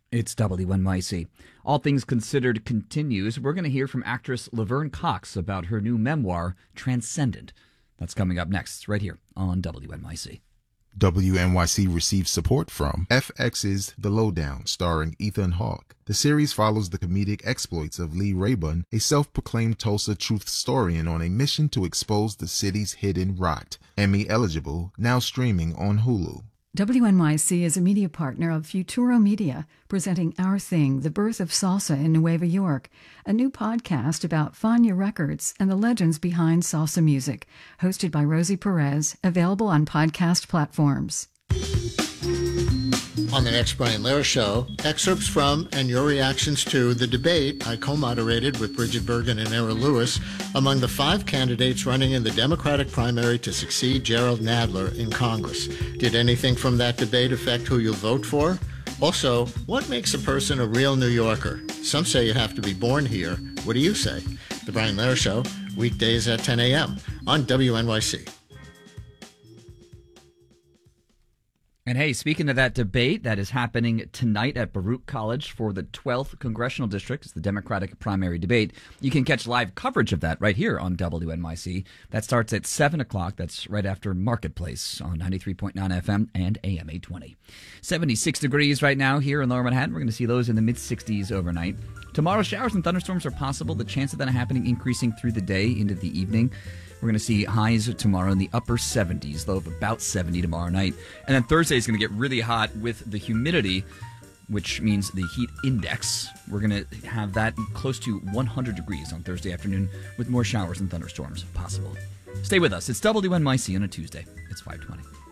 It's WNYC. All Things Considered continues. We're going to hear from actress Laverne Cox about her new memoir, Transcendent. That's coming up next, right here on WNYC. WNYC receives support from FX's The Lowdown, starring Ethan Hawke. The series follows the comedic exploits of Lee Rayburn, a self-proclaimed Tulsa truth historian on a mission to expose the city's hidden rot. Emmy eligible, now streaming on Hulu. WNYC is a media partner of Futuro Media, presenting Our Thing, The Birth of Salsa in Nueva York, a new podcast about Fania Records and the legends behind salsa music, hosted by Rosie Perez, available on podcast platforms. On the next Brian Lehrer Show, excerpts from and your reactions to the debate I co-moderated with Bridget Bergen and Era Lewis among the 5 candidates running in the Democratic primary to succeed Gerald Nadler in Congress. Did anything from that debate affect who you'll vote for? Also, what makes a person a real New Yorker? Some say you have to be born here. What do you say? The Brian Lehrer Show, weekdays at 10 a.m. on WNYC. And hey, speaking of that debate that is happening tonight at Baruch College for the 12th Congressional District, it's the Democratic primary debate. You can catch live coverage of that right here on WNYC. That starts at 7 o'clock. That's right after Marketplace on 93.9 FM and AM 820. 76 degrees right now here in Lower Manhattan. We're going to see those in the mid-60s overnight. Tomorrow, showers and thunderstorms are possible. The chance of that happening increasing through the day into the evening. We're going to see highs tomorrow in the upper 70s, low of about 70 tomorrow night. And then Thursday is going to get really hot with the humidity, which means the heat index. We're going to have that close to 100 degrees on Thursday afternoon with more showers and thunderstorms possible. Stay with us. It's WNYC on a Tuesday. It's 5:20.